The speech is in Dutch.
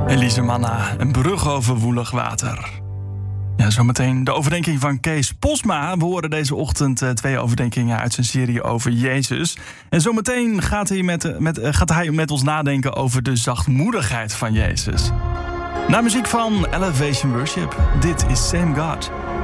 Elise Manna, een brug over woelig water. Ja, zometeen de overdenking van Kees Posma. We horen deze ochtend 2 overdenkingen uit zijn serie over Jezus. En zometeen gaat hij met ons nadenken over de zachtmoedigheid van Jezus. Na muziek van Elevation Worship. Dit is Same God.